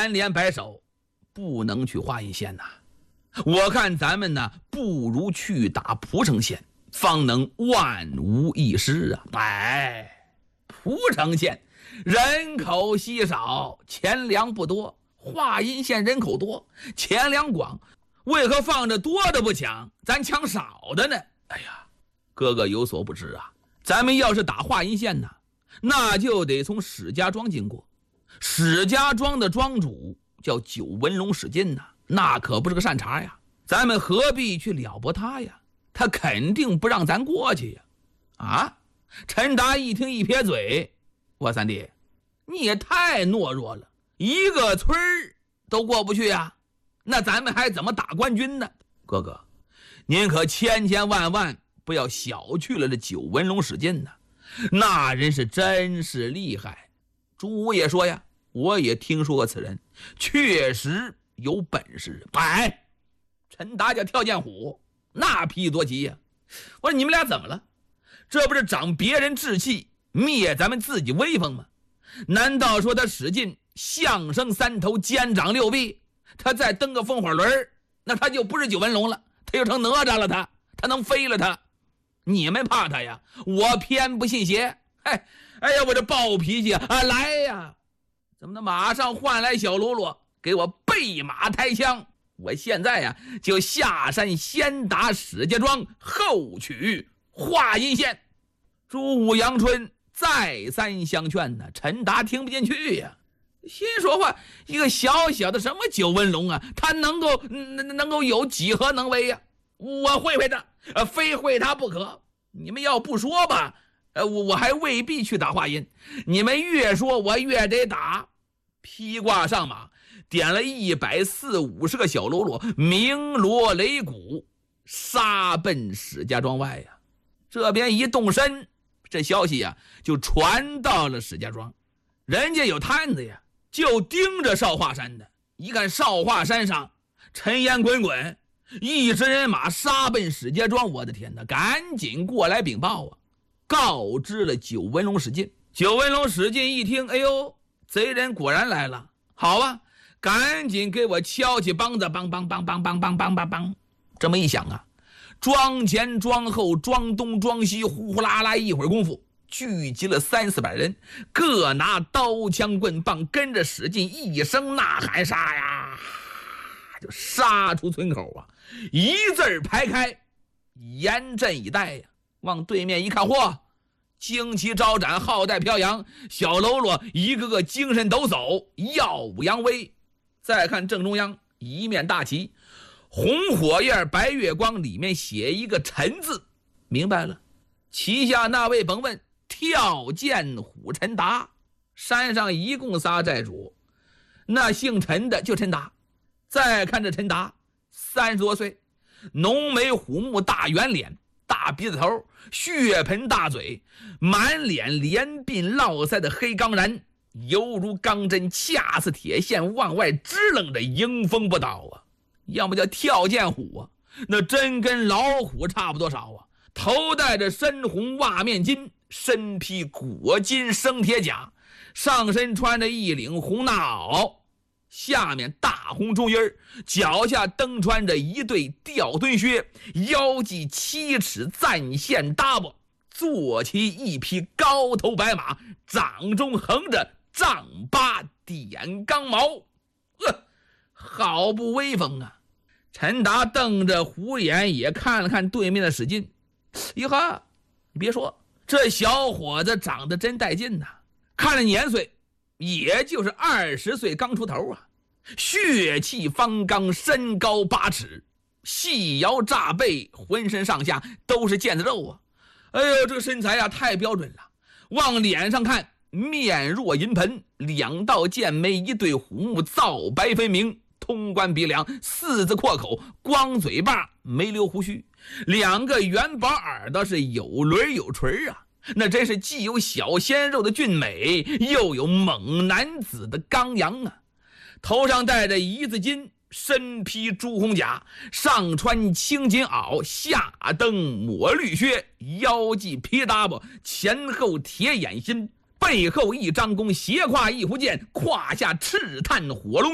南联白首，不能去华阴县呐。我看咱们呢，不如去打蒲城县，方能万无一失啊！蒲城县人口稀少，钱粮不多，华阴县人口多，钱粮广，为何放着多的不抢，咱抢少的呢？哎呀，哥哥有所不知啊，咱们要是打华阴县呢，那就得从史家庄经过。史家庄的庄主叫九纹龙史进呐，那可不是个善茬呀，咱们何必去撩拨他呀？他肯定不让咱过去呀！啊！陈达一听一撇嘴，我三弟，你也太懦弱了，一个村都过不去呀，那咱们还怎么打官军呢？哥哥，您可千千万万不要小觑了这九纹龙史进呐，那人是真是厉害。朱武也说呀，我也听说过此人，确实有本事。陈达叫跳涧虎，那脾多急呀！我说你们俩怎么了？这不是长别人志气，灭咱们自己威风吗？难道说他使劲象声三头，肩掌六臂，他再蹬个风火轮，那他就不是九纹龙了，他就成哪吒了，他能飞了他？你们怕他呀，我偏不信邪。哎呀，我这暴脾气啊，来呀！怎么的？马上换来小喽啰，给我备马抬枪。我现在呀，就下山先打史家庄，后取华阴县。朱武、杨春再三相劝呢，陈达听不进去呀，心说话，一个小小的什么九纹龙啊，他能够有几何能为呀？我会他，非会他不可。你们要不说吧，我还未必去打华阴。你们越说我越得打。披挂上马，点了140-150个小喽啰，鸣锣擂鼓，杀奔史家庄外呀。这边一动身，这消息呀就传到了史家庄。人家有探子呀，就盯着少华山的。一看少华山上尘烟滚滚，一支人马杀奔史家庄，我的天哪！赶紧过来禀报啊，告知了九纹龙史进。九纹龙史进一听，哎呦，贼人果然来了，好啊，赶紧给我敲起梆子，梆梆梆梆梆梆梆梆梆。这么一想啊，庄前庄后庄东庄西，呼呼啦啦一会儿功夫，聚集了300-400人，各拿刀枪棍棒，跟着史进一声呐喊，杀呀，就杀出村口啊，一字排开，严阵以待呀。往对面一看，嚯，旌旗招展，号带飘扬，小喽啰一个个精神抖擞，耀武扬威。再看正中央一面大旗，红火焰白月光，里面写一个陈字，明白了，旗下那位甭问，跳涧虎陈达。山上一共仨寨主，那姓陈的就陈达。再看这陈达30多岁，浓眉虎目，大圆脸，大鼻子头，血盆大嘴，满脸连鬓络腮的黑钢髯，犹如钢针，恰似铁线，往外支棱着，迎风不倒啊！要么叫跳涧虎啊，那真跟老虎差不多少啊！头戴着深红袜面巾，身披裹金生铁甲，上身穿着一领红衲袄，下面大红中衣，脚下蹬穿着一对吊墩靴，腰系7尺赞线搭膊，坐骑一匹高头白马，掌中横着丈8点钢矛，好不威风啊！陈达瞪着虎眼也看了看对面的史进，哟呵，你别说，这小伙子长得真带劲呐，看了年岁也就是20岁刚出头啊，血气方刚，身高8尺，细腰炸背，浑身上下都是腱子肉啊！哎呦，这个身材啊太标准了。往脸上看，面若银盆，2道剑眉，一对虎目，皂白分明，通关鼻梁，4字阔口，光嘴巴，没留胡须，2个元宝耳朵是有轮有垂啊！那真是既有小鲜肉的俊美，又有猛男子的刚阳啊！头上戴着一字巾，身披朱红甲，上穿青金袄，下蹬抹绿靴，腰系皮搭膊，前后铁眼心，背后一张弓，斜挎一弧剑，胯下赤炭火龙